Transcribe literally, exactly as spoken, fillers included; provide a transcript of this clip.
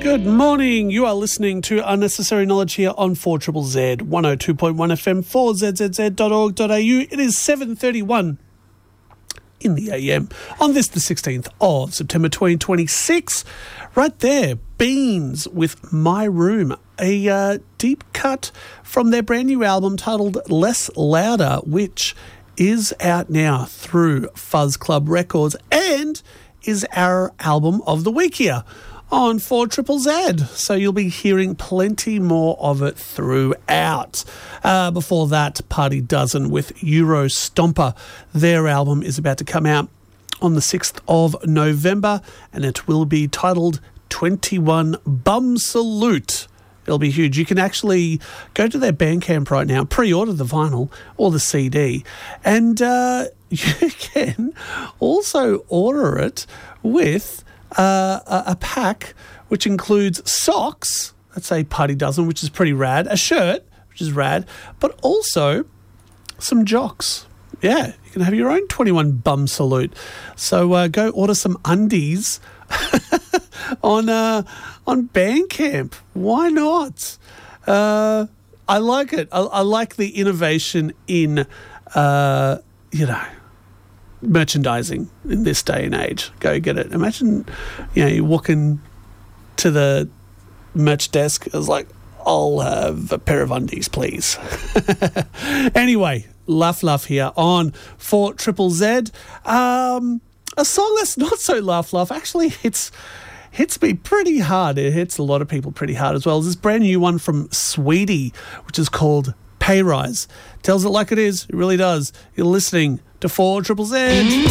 Good morning. You are listening to Unnecessary Knowledge here on four Z Z Z, one oh two point one F M, four z z z dot org dot a u. It is seven thirty-one in the A M on this, the sixteenth of September twenty twenty-six. Right there, Beans with My Room, a uh, deep cut from their brand new album titled Less Louder, which is out now through Fuzz Club Records and is our album of the week here on four Z Z Z. So you'll be hearing plenty more of it throughout. Uh, before that, Party Dozen with Euro Stomper. Their album is about to come out on the sixth of November, and it will be titled twenty-one Bum Salute. It'll be huge. You can actually go to their Bandcamp right now, pre-order the vinyl or the C D, and uh, you can also order it with uh, a, a pack which includes socks, let's say Party Dozen, which is pretty rad, a shirt, which is rad, but also some jocks. Yeah, you can have your own twenty-one Bum Salute. So uh, go order some undies on uh, on Bandcamp. Why not? Uh, I like it. I, I like the innovation in, uh, you know, merchandising in this day and age. Go get it. Imagine, you know, you're walking to the merch desk. It's like, I'll have a pair of undies, please. Anyway, Laugh Laugh here on four Z Z Z. Um, a song that's not so laugh laugh actually hits hits me pretty hard. It hits a lot of people pretty hard as well. There's this brand new one from Sweetie, which is called Pay Rise. Tells it like it is. It really does. You're listening to four Z Z Z.